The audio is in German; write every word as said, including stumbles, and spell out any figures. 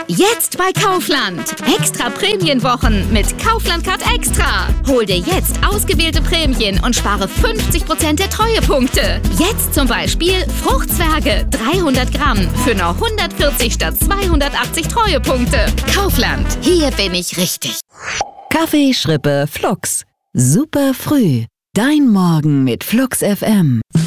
Jetzt bei Kaufland. Extra Prämienwochen mit Kaufland Card Extra. Hol dir jetzt ausgewählte Prämien und spare fünfzig Prozent der Treuepunkte. Jetzt zum Beispiel Fruchtzwerge dreihundert Gramm für nur hundertvierzig statt zweihundertachtzig Treuepunkte. Kaufland, hier bin ich richtig. Kaffee, Schrippe, Flux. Super früh. Dein Morgen mit Flux F M.